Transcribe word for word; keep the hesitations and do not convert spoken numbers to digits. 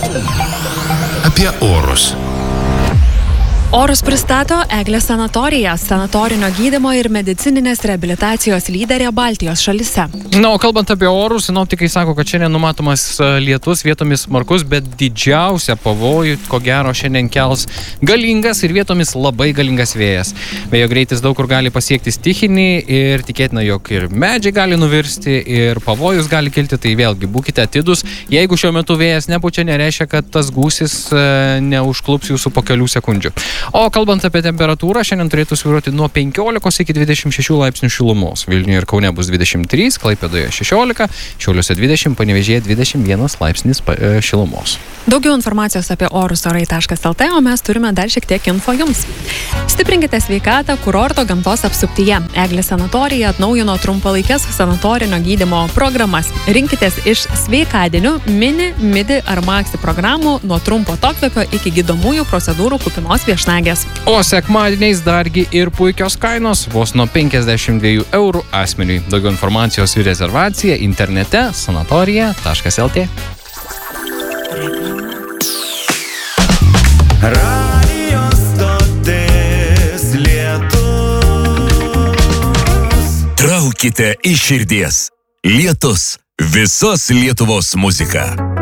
Apie orus. Orus pristato Eglės sanatorija, sanatorinio gydymo ir medicininės reabilitacijos lyderė Baltijos šalyse. Na, o kalbant apie orus, sinoptikai sako, kad šiandien numatomas lietus, vietomis smarkus, bet didžiausia pavojų, ko gero, šiandien kels galingas ir vietomis labai galingas vėjas. Vėjo greitis daug kur gali pasiekti stichinį ir tikėtina, jog ir medžiai gali nuvirsti ir pavojus gali kilti, tai vėlgi būkite atidus. Jeigu šiuo metu vėjas nepučia, nereiškia, kad tas gūsis neužklups jūsų po kelių sekundžių. O kalbant apie temperatūrą, šiandien turėtų svyruoti nuo penkiolikos iki dvidešimt šešių laipsnių šilumos. Vilniuje ir Kaune bus dvidešimt trys, Klaipėdoje šešiolika, Šiauliuose dvidešimt, Panevėžyje dvidešimt vienas laipsnis šilumos. Daugiau informacijos apie orus orai taškas el tė, o mes turime dar šiek tiek info jums. Stiprinkite sveikatą kurorto gamtos apsuptyje. Eglės sanatorija atnaujino trumpalaikės sanatorinio gydymo programas. Rinkitės iš sveikadienių, mini, midi ar maxi programų nuo trumpo atokvėpio iki gydomųjų procedūrų kupinos viešnagės. O sekmadieniais dargi ir puikios kainos, vos nuo penkiasdešimt dviejų eurų asmeniui. Daugiau informacijos ir rezervacija internete sanatorija taškas el tė. Radio stotis Lietus. Traukite iš širdies. Lietus. Visos Lietuvos muzika.